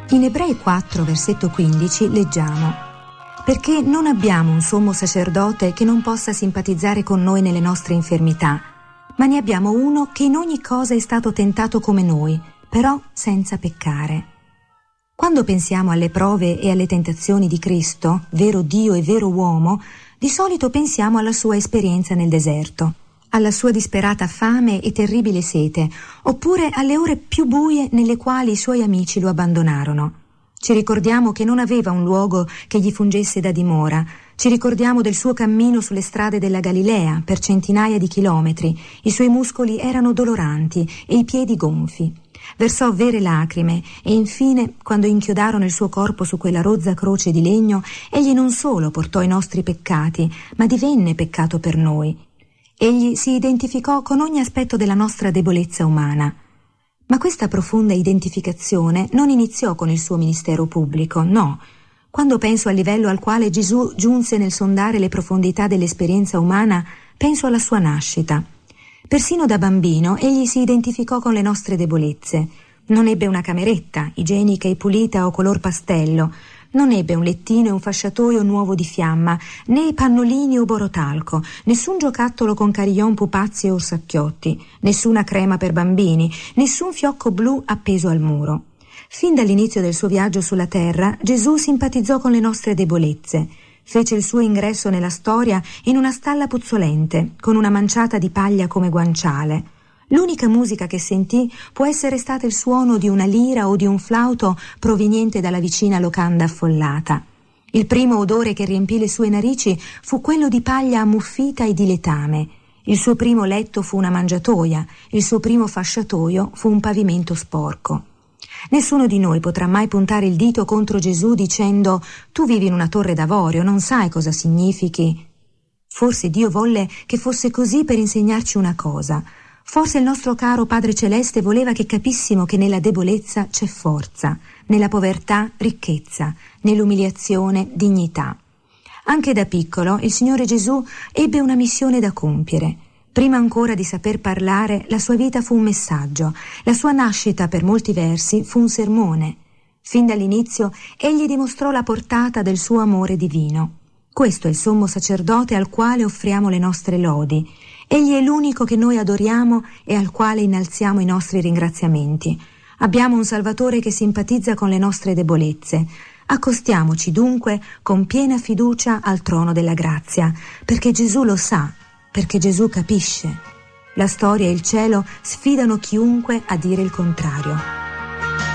In Ebrei 4, versetto 15, leggiamo: perché non abbiamo un sommo sacerdote che non possa simpatizzare con noi nelle nostre infermità, ma ne abbiamo uno che in ogni cosa è stato tentato come noi, però senza peccare. Quando pensiamo alle prove e alle tentazioni di Cristo, vero Dio e vero uomo, di solito pensiamo alla sua esperienza nel deserto, alla sua disperata fame e terribile sete, oppure alle ore più buie nelle quali i suoi amici lo abbandonarono. Ci ricordiamo che non aveva un luogo che gli fungesse da dimora, ci ricordiamo del suo cammino sulle strade della Galilea per centinaia di chilometri, i suoi muscoli erano doloranti e i piedi gonfi. Versò vere lacrime e infine, quando inchiodarono il suo corpo su quella rozza croce di legno, egli non solo portò i nostri peccati, ma divenne peccato per noi. Egli si identificò con ogni aspetto della nostra debolezza umana. Ma questa profonda identificazione non iniziò con il suo ministero pubblico, no. Quando penso al livello al quale Gesù giunse nel sondare le profondità dell'esperienza umana, penso alla sua nascita. Persino da bambino egli si identificò con le nostre debolezze. Non ebbe una cameretta, igienica e pulita o color pastello. Non ebbe un lettino e un fasciatoio nuovo di fiamma, né pannolini o borotalco, nessun giocattolo con carillon, pupazzi e orsacchiotti, nessuna crema per bambini, nessun fiocco blu appeso al muro. Fin dall'inizio del suo viaggio sulla terra, Gesù simpatizzò con le nostre debolezze. Fece il suo ingresso nella storia in una stalla puzzolente, con una manciata di paglia come guanciale. L'unica musica che sentì può essere stata il suono di una lira o di un flauto proveniente dalla vicina locanda affollata. Il primo odore che riempì le sue narici fu quello di paglia ammuffita e di letame. Il suo primo letto fu una mangiatoia, il suo primo fasciatoio fu un pavimento sporco. Nessuno di noi potrà mai puntare il dito contro Gesù dicendo: tu vivi in una torre d'avorio, non sai cosa significhi. Forse Dio volle che fosse così per insegnarci una cosa. Forse il nostro caro Padre Celeste voleva che capissimo che nella debolezza c'è forza, nella povertà ricchezza, nell'umiliazione dignità. Anche da piccolo il Signore Gesù ebbe una missione da compiere. Prima ancora di saper parlare, la sua vita fu un messaggio, la sua nascita per molti versi fu un sermone. Fin dall'inizio egli dimostrò la portata del suo amore divino. Questo è il sommo sacerdote al quale offriamo le nostre lodi. Egli è l'unico che noi adoriamo e al quale innalziamo i nostri ringraziamenti. Abbiamo un Salvatore che simpatizza con le nostre debolezze. Accostiamoci dunque con piena fiducia al trono della grazia, perché Gesù lo sa, perché Gesù capisce. La storia e il cielo sfidano chiunque a dire il contrario.